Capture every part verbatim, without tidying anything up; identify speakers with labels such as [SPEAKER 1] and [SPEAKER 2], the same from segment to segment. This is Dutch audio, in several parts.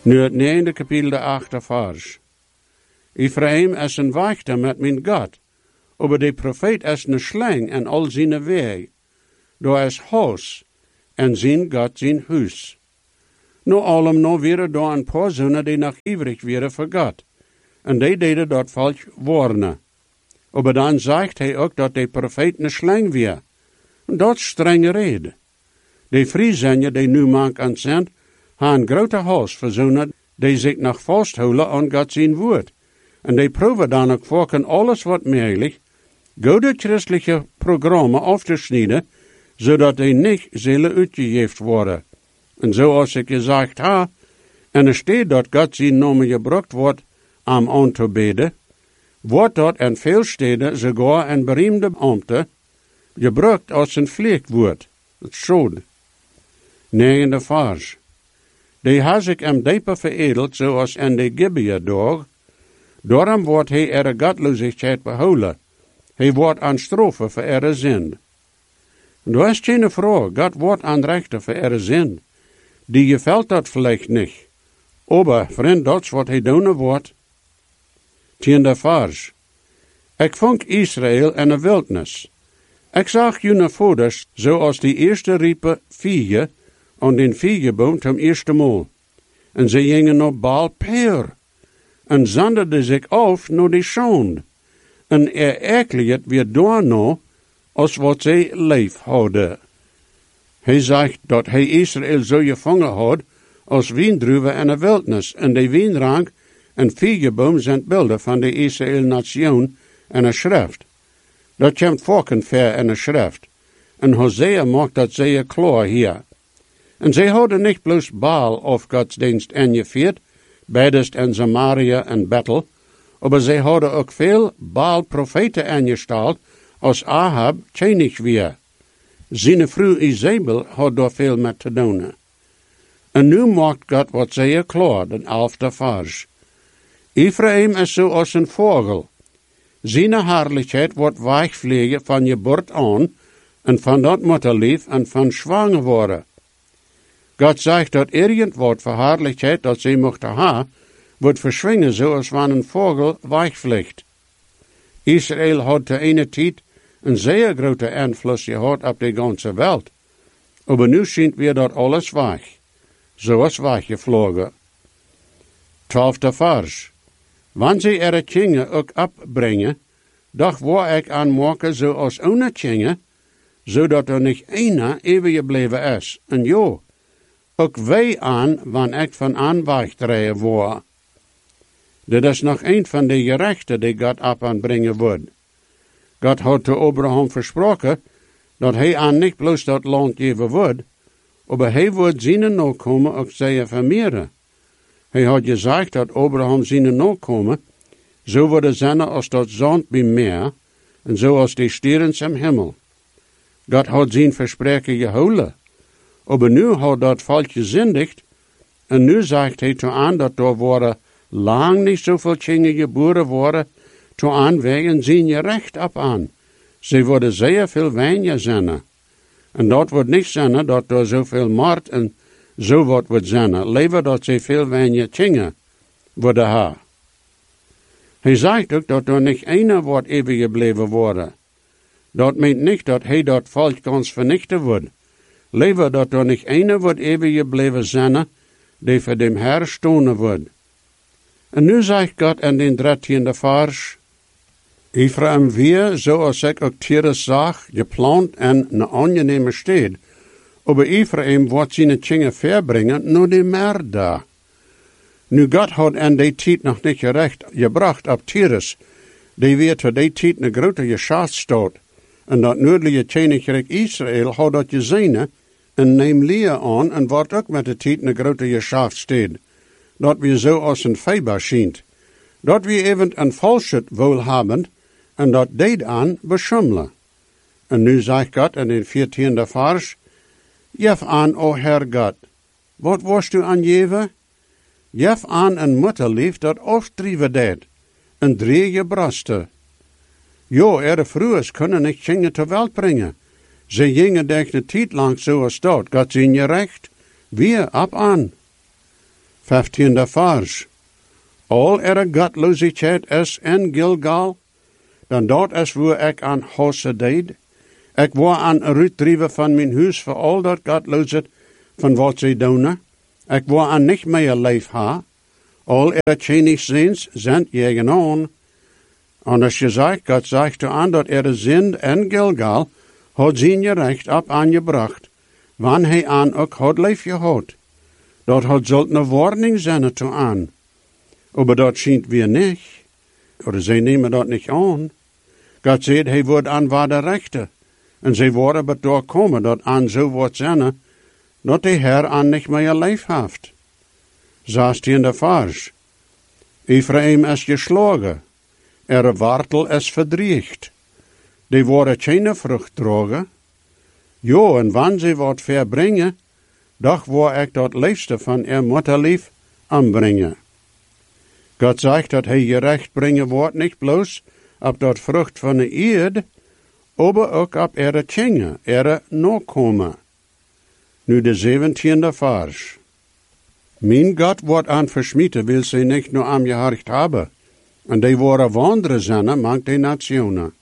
[SPEAKER 1] Nu het negende kapitel de achte vers. Ephraim is een wachter met mijn God, aber de profeet is een slang en al zijn weg. Door is huis, en zijn God zijn huis. Nu allem nou weer door een paar zonen die nog ivrig weer voor God. En die deden dat falsch warnen. Aber dan zegt hij ook dat de profeet een slang weer. En dat is strenge reden. De Friesenje die nu mank aan zijn, hebben een grote huis voor zonen die zich nog vasthouden aan God zijn woord. En die proeven dan ook voor alles wat mogelijk, goede christelijke programma af te snijden, zodat die niet zullen uitgegeven worden. En zoals ik gezegd heb, en er staat dat God zijn naam gebruikt wordt om aan te bidden, wordt dat in veel steden sogar een beroemde ambte gebruikt als een vleekwoord. Het is zo. Negende vers. Die has ik hem dieper veredeld, zoals in de Gibeah-dag. Daarom wordt hij er godloosheid behouden. Hij wordt aan straffen voor er zin. Du is geen vraag, God wordt aan rechten voor er zin. Die gefällt dat vielleicht niet. Aber, vriend, dat is wat hij doen wordt. Tiende vers. Ik vond Israël in de wildnis. Ik zag jullie voeders, zoals die eerste riepen viegen, aan den viegenboom zum eerste maal. En ze gingen op Baal Peor. En zanderden zich af naar die schand. En er erkelijk weer daarna, als wat zij leef hadden. Hij zegt dat hij Israël zo gevangen had, als wiendruwen in de wildnis. En die wienrank en viegenboom zijn beelden van de Israël-nation en de schrift. Dat komt vaak ver in de schrift. En Hosea maakt dat zeer klaar hier. En zij hadden niet bloos Baal of godsdienst ingevierd, bedest in Samaria en Bethel, maar zij hadden ook veel Baal-profeten ingesteld, als Ahab tjenig weer. Zijn vrouw Izebel had daar veel met te doen. En nu maakt God wat zeer klaar, de elfde vers. Ephraim is zoals een vogel. Zijn herrlijkheid wordt wegvliegen van je bord aan, en van dat mutterlief en van zwanger worden. God zegt dat irgend voor herrlijkheid dat zij mochten hebben, wordt verschwingen zoals van een vogel wegvliegt. Israël had te ene tijd een zeer grote invloed gehad op de ganze wereld. Maar nu schijnt weer dat alles weg. Zoals weggevlogen. Twaalfde vers. Wanneer ze er het kingen ook opbrengen, doch waar ik aan maken zoals ohne kingen, zodat er niet ene eeuwig gebleven is. En jo, ook wij aan, wanneer ik van aan wegdreien word. Dit is nog een van de gerechten die God op aanbrengen wordt. God had te Abraham versproken dat hij aan niet bloos dat land geven wordt, maar hij wordt zijn nakomen ook zeer vermeerderen. Hij had gezegd dat Abraham zijn nakomen zo worden zijn als dat zand bij meer en zoals de sterren im hemel. God had zijn verspreken gehouden. Maar nu had dat falsch gezindigd en nu zegt hij toe aan dat er worden lang niet zoveel kinderen geboren worden, toe aan wegen zien je recht op aan. Ze worden zeer veel weniger zijn. En dat wordt niet zijn dat er zoveel moord en zo wat wordt zijn. Liever dat ze veel weniger kinderen worden hebben. Hij zegt ook dat er niet ene wordt eeuwig gebleven worden. Dat meent niet dat hij dat falsch kans vernichten wordt. Liever dat er niet ene wordt eeuwig gebleven zijn, die voor dem Herr stonen wordt. En nu zegt God in den dertiende vers, Ephraim weer, zoals ik ook Tyrus zag, geplant en een aangename stad. Aber Ephraim wordt zijn kingen verbrengen naar de meer daar. Nu God had in die tijd nog niet gerecht gebracht op Tyrus, die weer tot die tijd een grote geschafstad. En dat noordelijke koninkrijk Israël had dat gezien en neem leer aan en wordt ook met de tijd een grote geschafstad. Dat we zo als een vijber schijnt. Dat we even een valschheid wil hebben en dat deed aan beschummelen. En nu zegt God in den veertiende vers, Jef aan, o Herr God, wat was u aan geven? Jef aan een mutterlief dat afdrieven deed, en dreige brasten. Jo, er vroegers kunnen niet kinderen ter welt brengen. Ze gingen de tijd lang zoals dat, God zien je recht, weer op aan. Vijftiende vers. Al er godloosheid is in Gilgal, dan dat is waar ik aan hosse deed. Ik wou aan uitdrijven van mijn huis voor al dat godloosheid van wat zij doen. Ik wou aan niet meer leef ha. Al er tjenig zins zijn jegen aan. En als je zegt, God zegt aan dat er zind in Gilgal, had zijn je recht op aangebracht, wanneer hij aan ook had leef gehad. Dat had zult een warning zijn te aan. Maar dat schijnt weer niet. Oder zij nemen dat niet aan. God zegt, hij wordt aan waarde rechten. En zij worden maar doorkomen dat aan zo wordt zijn, dat de Heer aan niet meer leef heeft. Zestiende vers. Ephraim is geslagen, er wortel is verdriegt. Die worden geen vrucht dragen. Jo, en wanneer ze wat verbrengen, doch wil ik dat liefste van er mutterlief aanbrengen. God zegt dat hij je recht brengen wordt, niet bloos op dat vrucht van de eerd, maar ook op er tjingen, er nakomen. Nu de zeventiende vers. Mijn God wordt aan versmieten, wil ze niet nur aan je hart hebben. En die worden wanderen zijn, mank de nationen.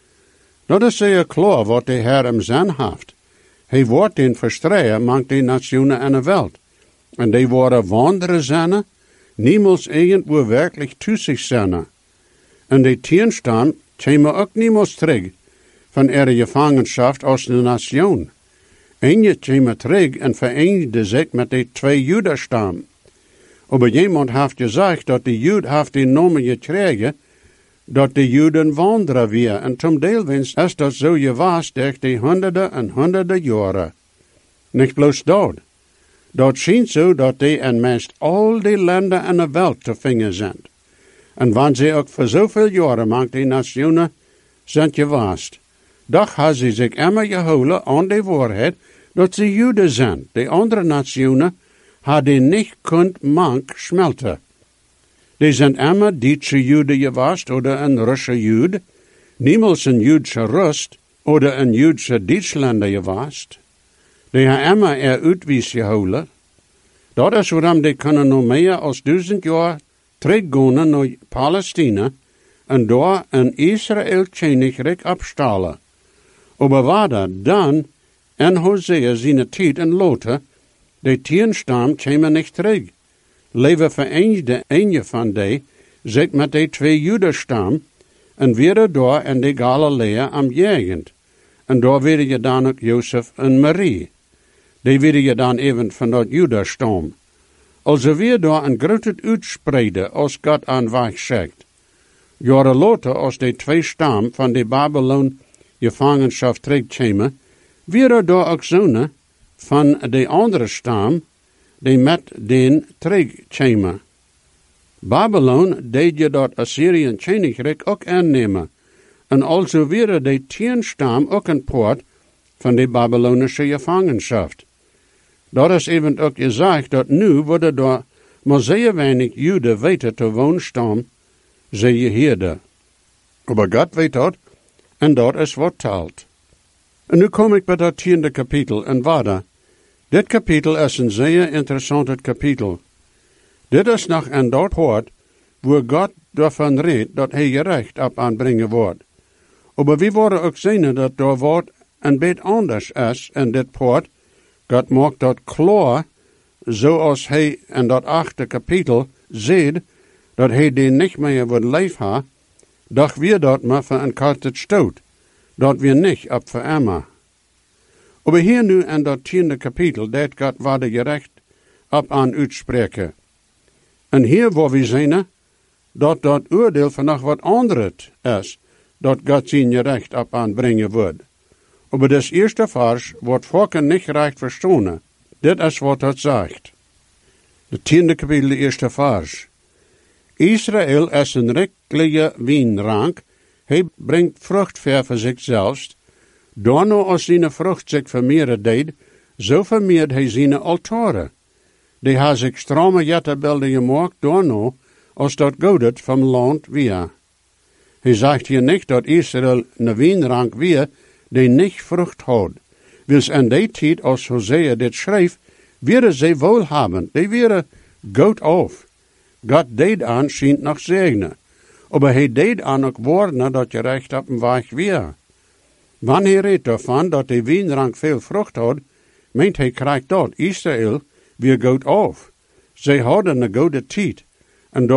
[SPEAKER 1] Dat is zeer klaar wat de Heer hem zijn heeft. Hij wordt den verstreien, mank de nationen en de wereld. En die worden wanderen zijn, niemals irgendwo werkelijk zu zich zijn. En die tienstam komen ook niemals terug van ihre Gefangenschaft aus de nation. En je komen terug en verenigde zich met de twee Judenstam. Aber jemand heeft gezegd dat de Jood heeft die namen gekregen, dat de Juden wanderen weer. En zum deelwens is dat zo geweest durch die honderden en honderden jaren. Niet bloos dat. Dat schijnt zo dat die in meest al die landen in de wereld te vinden zijn. En wanneer ze ook voor zoveel jaren mank die nationen zijn geweest. Doch hebben ze zich immer gehouden aan de waarheid dat ze Juden zijn. De andere nationen hadden niet kunt mank smelten. Die zijn immer Duitse Juden geweest oder een Russische Jood, niemals een Joodse Rust oder een Joodse Duitslander geweest. Die hebben immer er uitwies gehouden. Dat is waarom die kunnen nog meer als duizend jaar teruggaan naar Palestina en daar een Israël koninkrijk opstellen. Maar waar dan, en Hosea zijn tijd en Lotte, de tienstam komen niet terug. Leven verenigde een van die zich met de twee Judenstam en weer daar in de Galilea am Jegend. En daar weer je dan ook Jozef en Marie. Die weer je dan even van dat Judenstam. Also weer daar een grote uitspreiden als God aan weg zegt. Jaren later als de twee stam van de Babylon gevangenschap terugkomen, weer daar ook zonen van de andere stam die met den terugkomen. Babylon deed je dat Assyriën koninkrijk ook aannemen. En also weer de tien stam ook een poort van de Babylonische gevangenschap. Dat is even ook gezegd dat nu worden door maar zeer weinig Juden weten te woonstam, zeer Heerde. Maar God weet dat, en dat is wat telt. En nu kom ik bij dat tiende kapitel, en waarde. Dit kapitel is een zeer interessant kapitel. Dit is nog een dat poort, waar God daarvan redt dat hij je recht op aanbrengen wordt. Maar we worden ook zien dat daar wat een beetje anders is in dit poort. God maakt dat klaar, zoals hij in dat achte kapitel ziet, dat hij die niet meer wordt leef ha, doch wir dat maar voor een korte stoot, dat wir niet op veremmer. Maar hier nu in dat tiende kapitel, dat God waarde gerecht op aan uitspreken. En hier waar we zien, dat dat oordeel van nog wat anderes is, dat God zijn gerecht op aanbrengen wordt. Maar das eerste vers wordt volken niet recht verstaan. Dit is wat dat zegt. De tiende kapitel, de eerste vers. Israël is een rijkelijke wijnrank. Hij brengt vrucht ver voor zichzelf. Daarna als zijn vrucht zich vermeerderd deed, zo vermeerdert hij zijn altaren. Die heeft zich strome jetterbeelden gemaakt, daarna als dat godet van land weer. Hij zegt hier niet dat Israël een wijnrank weer, die niet vrucht houdt. Wils in die tijd, als Hosea dit schreef, werden zij wohlhabend. Die waren Goed auf. God deed aan schijnt nog zegnen. Aber hij deed aan ook woorden dat je recht op een weg weer. Wanneer hij redt ervan dat de wijnrank veel vrucht had, meent hij krijgt dat Israël weer goed af. Zij hadden een goede tijd.